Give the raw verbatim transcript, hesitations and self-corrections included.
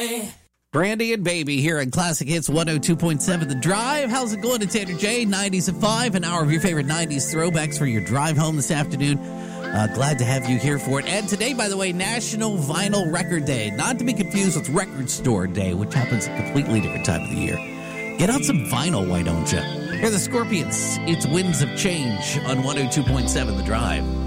J. Brandy and Baby here on Classic Hits one oh two point seven The Drive. How's it going? It's Tanner J, nineties at five, an hour of your favorite nineties throwbacks for your drive home this afternoon. Uh, glad to have you here for it. And today, by the way, National Vinyl Record Day. Not to be confused with Record Store Day, which happens at a completely different time of the year. Get out some vinyl, why don't you? Here are the Scorpions. It's Winds of Change on one oh two point seven The Drive.